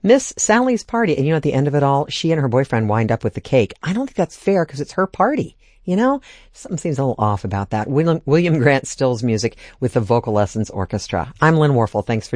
Miss Sally's party. And at the end of it all, she and her boyfriend wind up with the cake. I don't think that's fair because it's her party. Something seems a little off about that. William Grant Stills music with the Vocal Lessons Orchestra. I'm Lynn Warfel. Thanks for